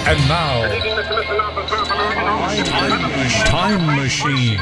And now, Time Machine.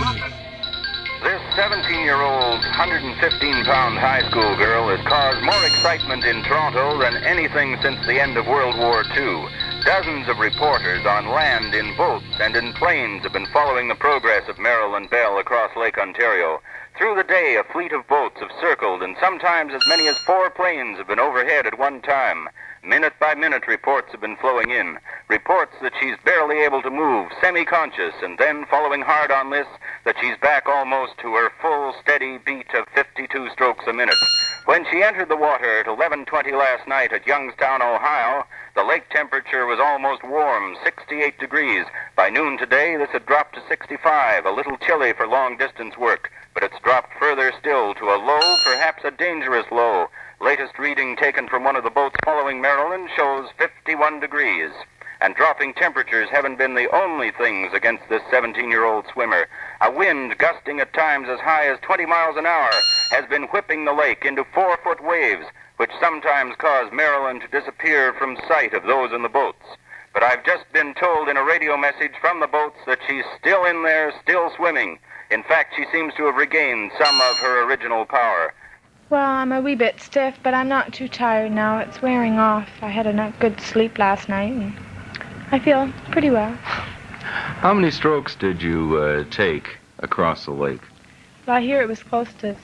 This 17-year-old, 115-pound high school girl has caused more excitement in Toronto than anything since the end of World War II. Dozens of reporters on land, in boats, and in planes have been following the progress of Marilyn Bell across Lake Ontario. Through the day, a fleet of boats have circled, and sometimes as many as 4 planes have been overhead at one time. Minute by minute, reports have been flowing in. Reports that she's barely able to move, semi-conscious, and then following hard on this, that she's back almost to her full, steady beat of 52 strokes a minute. When she entered the water at 11:20 last night at Youngstown, Ohio, the lake temperature was almost warm, 68 degrees. By noon today, this had dropped to 65, a little chilly for long-distance work, but it's dropped further still to a low, perhaps a dangerous low. Latest reading taken from one of the boats following Marilyn shows 51 degrees. And dropping temperatures haven't been the only things against this 17-year-old swimmer. A wind gusting at times as high as 20 miles an hour has been whipping the lake into 4-foot waves, which sometimes cause Marilyn to disappear from sight of those in the boats. But I've just been told in a radio message from the boats that she's still in there, still swimming. In fact, she seems to have regained some of her original power. Well, I'm a wee bit stiff, but I'm not too tired now. It's wearing off. I had a good sleep last night, and I feel pretty well. How many strokes did you take across the lake? Well, I hear it was close to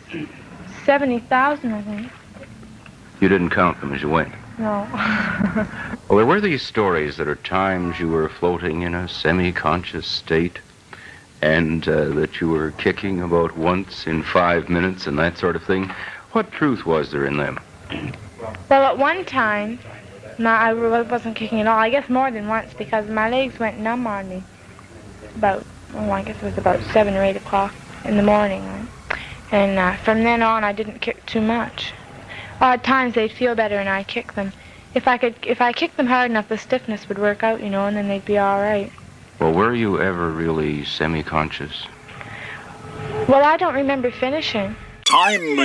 70,000, I think. You didn't count them as you went? No. Well, there were these stories that at times you were floating in a semi-conscious state and that you were kicking about once in 5 minutes and that sort of thing. What truth was there in them? Well, at one time, I wasn't kicking at all. I guess more than once, because my legs went numb on me I guess it was about 7 or 8 o'clock in the morning. And from then on, I didn't kick too much. At times, they'd feel better, and I'd kick them. If I kicked them hard enough, the stiffness would work out, and then they'd be all right. Well, were you ever really semi-conscious? Well, I don't remember finishing. Time